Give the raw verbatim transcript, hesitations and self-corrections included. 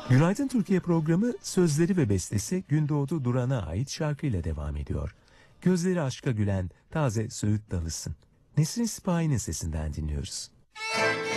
Günaydın Türkiye programı sözleri ve bestesi Gündoğdu Duran'a ait şarkıyla devam ediyor. Gözleri aşka gülen taze söğüt dalısın. Nesrin Sipahi'nin sesinden dinliyoruz.